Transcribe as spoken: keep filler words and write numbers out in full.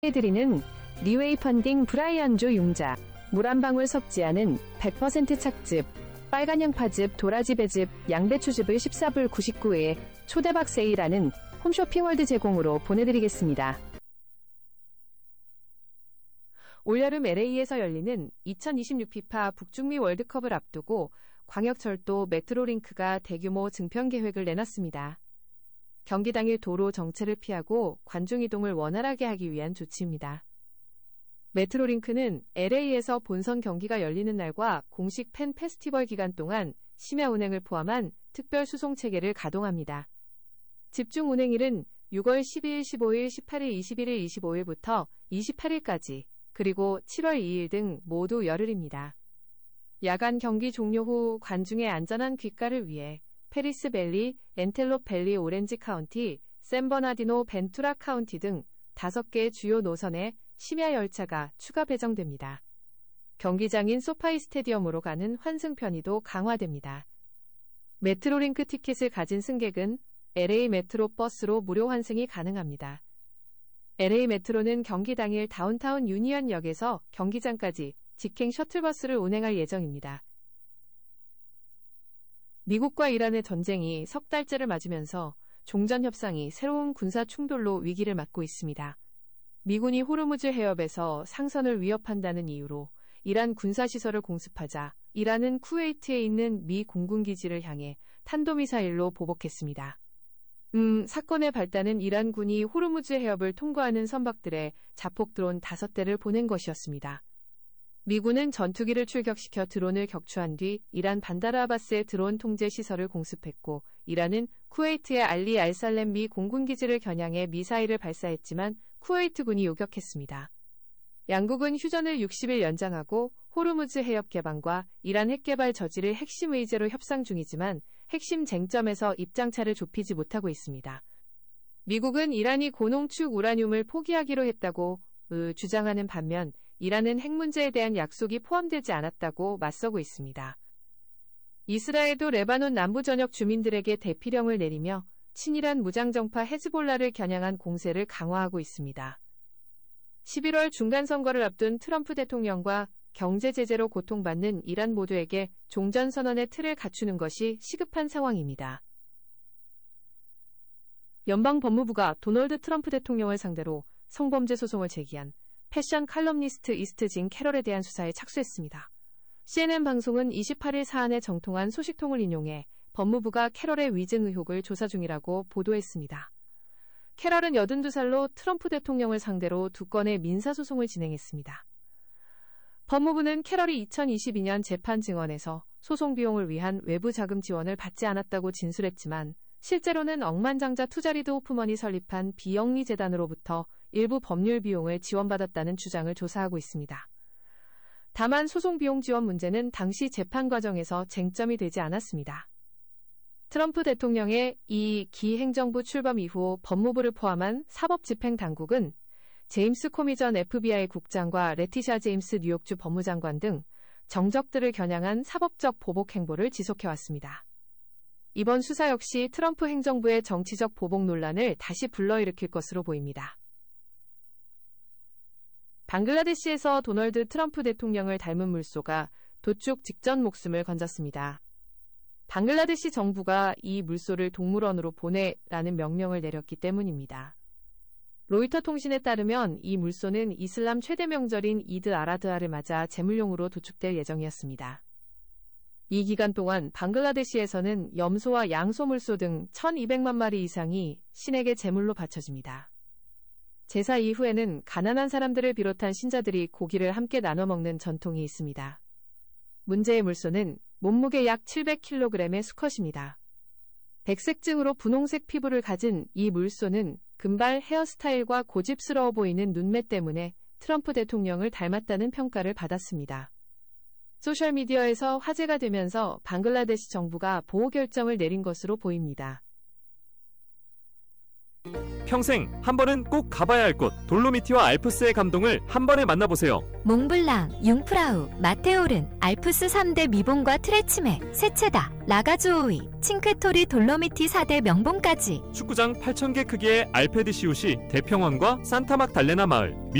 드리는 리웨이 펀딩 브라이언조 융자, 물 한 방울 섞지 않은 백 퍼센트 착즙, 빨간 양파즙, 도라지배즙, 양배추즙을 십사 불 구십구에 초대박 세일하는 홈쇼핑월드 제공으로 보내드리겠습니다. 올여름 엘에이에서 열리는 이천이십육 피파 북중미 월드컵을 앞두고 광역철도 메트로링크가 대규모 증편 계획을 내놨습니다. 경기 당일 도로 정체를 피하고 관중 이동을 원활하게 하기 위한 조치입니다. 메트로링크는 엘에이에서 본선 경기가 열리는 날과 공식 팬 페스티벌 기간 동안 심야 운행을 포함한 특별 수송 체계를 가동합니다. 집중 운행일은 유월 십이일, 십오일, 십팔일, 이십일일, 이십오일부터 이십팔일까지, 그리고 칠월 이일 등 모두 열흘입니다. 야간 경기 종료 후 관중의 안전한 귓가를 위해 페리스 밸리, 엔텔롭 밸리 오렌지 카운티, 샌버나디노 벤투라 카운티 등 다섯 개 주요 노선에 심야 열차가 추가 배정됩니다. 경기장인 소파이 스테디움으로 가는 환승 편의도 강화됩니다. 메트로링크 티켓을 가진 승객은 엘에이 메트로 버스로 무료 환승이 가능합니다. 엘에이 메트로는 경기 당일 다운타운 유니언역에서 경기장까지 직행 셔틀버스를 운행할 예정입니다. 미국과 이란의 전쟁이 석 달째를 맞으면서 종전 협상이 새로운 군사 충돌로 위기를 맞고 있습니다. 미군이 호르무즈 해협에서 상선을 위협한다는 이유로 이란 군사시설을 공습하자 이란은 쿠웨이트에 있는 미 공군기지를 향해 탄도미사일로 보복했습니다. 음, 사건의 발단은 이란군이 호르무즈 해협을 통과하는 선박들에 자폭 드론 다섯 대를 보낸 것이었습니다. 미군은 전투기를 출격시켜 드론을 격추한 뒤 이란 반다르 아바스의 드론 통제 시설을 공습했고, 이란은 쿠웨이트의 알리 알살렘 미 공군기지를 겨냥해 미사일을 발사했지만 쿠웨이트군이 요격했습니다. 양국은 휴전을 육십 일 연장하고 호르무즈 해협 개방과 이란 핵개발 저지를 핵심 의제로 협상 중이지만 핵심 쟁점에서 입장차를 좁히지 못하고 있습니다. 미국은 이란이 고농축 우라늄을 포기하기로 했다고 으, 주장하는 반면 이란은 핵 문제에 대한 약속이 포함되지 않았다고 맞서고 있습니다. 이스라엘도 레바논 남부 전역 주민들에게 대피령을 내리며 친이란 무장정파 헤즈볼라를 겨냥한 공세를 강화하고 있습니다. 십일월 중간선거를 앞둔 트럼프 대통령과 경제 제재로 고통받는 이란 모두에게 종전선언의 틀을 갖추는 것이 시급한 상황입니다. 연방법무부가 도널드 트럼프 대통령을 상대로 성범죄 소송을 제기한 패션 칼럼니스트 이스트 진 캐럴에 대한 수사에 착수했습니다. 씨엔엔 방송은 이십팔일 사안에 정통한 소식통을 인용해 법무부가 캐럴의 위증 의혹을 조사 중이라고 보도했습니다. 캐럴은 여든두 살로 트럼프 대통령을 상대로 두 건의 민사소송을 진행했습니다. 법무부는 캐럴이 이천이십이년 재판 증언에서 소송 비용을 위한 외부 자금 지원을 받지 않았다고 진술했지만 실제로는 억만장자 투자리드 호프먼이 설립한 비영리 재단으로부터 일부 법률 비용을 지원받았다는 주장을 조사하고 있습니다. 다만 소송 비용 지원 문제는 당시 재판 과정에서 쟁점이 되지 않았습니다. 트럼프 대통령의 이 기 행정부 출범 이후 법무부를 포함한 사법집행당국은 제임스 코미 전 에프비아이 국장과 레티샤 제임스 뉴욕주 법무장관 등 정적들을 겨냥한 사법적 보복 행보를 지속해왔습니다. 이번 수사 역시 트럼프 행정부의 정치적 보복 논란을 다시 불러일으킬 것으로 보입니다. 방글라데시에서 도널드 트럼프 대통령을 닮은 물소가 도축 직전 목숨을 건졌습니다. 방글라데시 정부가 이 물소를 동물원으로 보내라는 명령을 내렸기 때문입니다. 로이터 통신에 따르면 이 물소는 이슬람 최대 명절인 이드 알아드하를 맞아 제물용으로 도축될 예정이었습니다. 이 기간 동안 방글라데시에서는 염소와 양소 물소 등 천이백만 마리 이상이 신에게 제물로 바쳐집니다. 제사 이후에는 가난한 사람들을 비롯한 신자들이 고기를 함께 나눠 먹는 전통이 있습니다. 문제의 물소는 몸무게 약 칠백 킬로그램의 수컷입니다. 백색증으로 분홍색 피부를 가진 이 물소는 금발 헤어스타일과 고집스러워 보이는 눈매 때문에 트럼프 대통령을 닮았다는 평가를 받았습니다. 소셜미디어에서 화제가 되면서 방글라데시 정부가 보호 결정을 내린 것으로 보입니다. 평생 한 번은 꼭 가봐야 할 곳, 돌로미티와 알프스의 감동을 한 번에 만나보세요. 몽블랑, 융프라우, 마테오른, 알프스 삼 대 미봉과 트레치메, 세체다, 라가주오이, 칭크토리 돌로미티 사 대 명봉까지 축구장 팔천 개 크기의 알페드시옷이 대평원과 산타막 달레나 마을,